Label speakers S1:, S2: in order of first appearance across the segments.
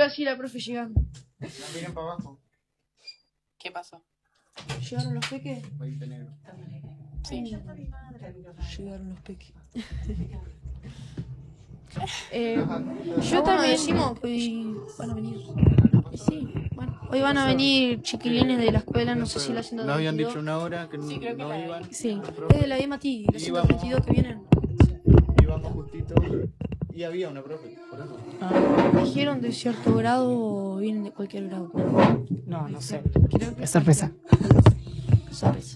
S1: veo así la profe llegando.
S2: No miren para abajo.
S3: ¿Qué pasó?
S1: ¿Llegaron los peques?
S2: Veinte negro.
S3: Sí.
S1: Llegaron los peques.
S4: Yo también.
S1: Decimos que hoy van a venir. Sí, bueno. Hoy van a venir chiquilines de la escuela, no sé si la haciendo.
S2: No habían dicho una hora que
S3: Sí, creo que
S2: no
S3: la
S2: iban.
S1: Sí, es de la Mati, la 122 que vienen.
S2: Íbamos justito y había una profe, por eso.
S1: Dijeron de cierto grado o vienen de cualquier grado.
S4: No sé.
S1: Creo que
S4: Es sorpresa.
S1: sorpresa.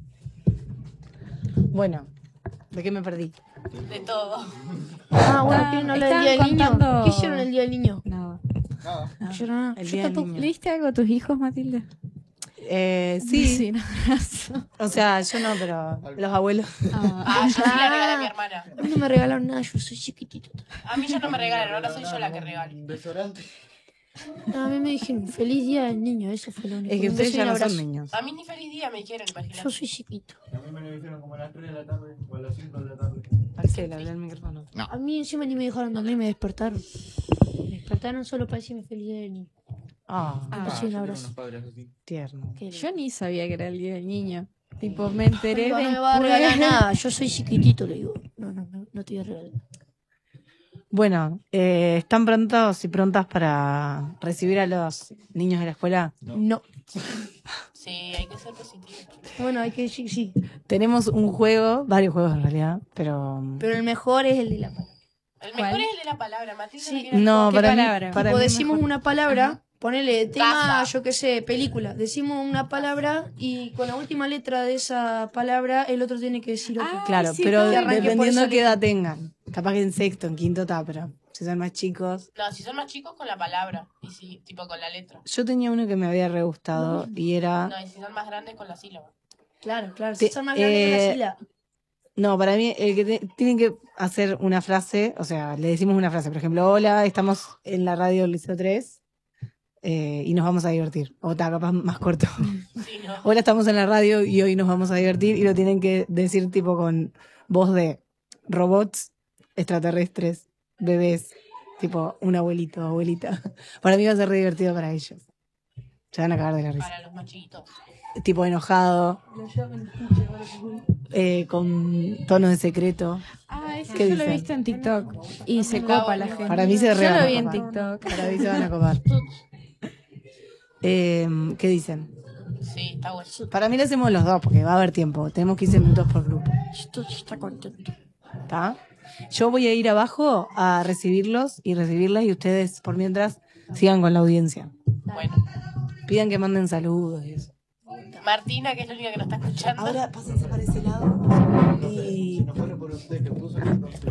S4: Bueno, ¿de qué me perdí?
S3: De todo.
S1: Ah, bueno, ¿quieren hablar del día del niño?
S5: contando-
S1: ¿Qué hicieron el día del niño?
S5: Nada.
S2: Nada.
S1: No hicieron nada.
S4: El
S1: Yo
S4: día del
S1: tampoco.
S4: niño.
S5: ¿Le diste algo a tus hijos, Matilde?
S4: Sí.
S5: un abrazo.
S4: O sea, yo no, pero los abuelos.
S3: Ah, yo sí la regalé a mi hermana.
S1: A mí no me regalaron nada, yo soy chiquitito.
S3: A mí ya no me regalan, ahora soy yo la que regalo.
S2: Un desodorante.
S1: No, a mí me dijeron feliz día del niño, eso fue lo único.
S4: Es que
S1: Un
S4: ustedes
S1: beso y
S4: ya
S1: un
S4: no son
S1: abrazo.
S4: niños.
S3: A mí ni feliz día me dijeron,
S1: Yo
S3: imagínate.
S1: soy chiquito.
S2: A mí me lo dijeron como a las 3 de la tarde o a las 5 de la tarde.
S4: Marcela, habla el micrófono.
S1: A mí encima ni me dejaron dormir, me despertaron. Me despertaron solo para decirme feliz día del niño.
S4: Ah,
S1: Un beso y un
S2: yo tengo
S1: abrazo.
S2: unos padres así.
S4: tierno.
S1: Qué
S5: Yo ni sabía que era el día del niño. Tipo, me enteré
S1: no
S5: de.
S1: me va a regalar nada, yo soy chiquitito, le digo. No te voy a regalar.
S4: Bueno, ¿están prontos y prontas para recibir a los niños de la escuela?
S1: No.
S3: Sí, hay que ser positivo.
S1: Bueno, hay que decir sí.
S4: Tenemos un juego, varios juegos en realidad, pero...
S1: Pero el mejor es el de la palabra.
S3: El mejor es el de la palabra, Matilde.
S1: Sí.
S3: no quiere-
S4: No,
S5: ¿Qué
S4: para
S5: palabra?
S4: mí, para
S1: Tipo,
S4: mí
S1: decimos
S4: mejor.
S1: una palabra, ponele tema,
S3: Casa.
S1: yo qué sé, película. Decimos una palabra y con la última letra de esa palabra el otro tiene que decir otra.
S4: Claro,
S5: sí,
S4: pero
S5: todo
S1: bien. Arranque por
S4: dependiendo
S1: esa
S4: qué edad tengan. Capaz que en sexto, en quinto está, pero si son más chicos...
S3: No, si son más chicos con la palabra. Y si, tipo con la letra.
S4: Yo tenía uno que me había re gustado y era...
S3: No, y si son más grandes con la sílaba.
S1: Claro, claro.
S4: Te-
S1: Si son más grandes que la sílaba.
S4: No, para mí el que tienen que hacer una frase, o sea, le decimos una frase, por ejemplo, hola, estamos en la radio del Liceo 3 y nos vamos a divertir. O está capaz más corto.
S3: Sí, no.
S4: Hola, estamos en la radio y hoy nos vamos a divertir y lo tienen que decir tipo con voz de robots, extraterrestres, bebés, tipo un abuelito, abuelita. Para mí va a ser re divertido para ellos. Se van a cagar de la risa.
S3: Para los más chiquitos.
S4: Tipo enojado, con tono de secreto.
S5: Ah, eso
S4: ¿Qué
S5: yo lo he
S4: dicen?
S5: visto en TikTok. Y se copa la gente.
S4: Para mí se re
S5: Yo
S4: van a
S5: lo vi en
S4: copar.
S5: TikTok.
S4: Para mí se van a copar. ¿Qué dicen?
S3: Sí, está bueno.
S4: Para mí lo hacemos los dos, porque va a haber tiempo. Tenemos 15 minutos por grupo.
S1: Esto está contento.
S4: ¿Está? Yo voy a ir abajo a recibirlos y recibirlas y ustedes, por mientras, sigan con la audiencia.
S3: Bueno.
S4: Pidan que manden saludos y eso.
S3: Martina, que es la única que nos está escuchando.
S4: Ahora pásense para ese lado y...
S2: Si no fuera por usted que puso el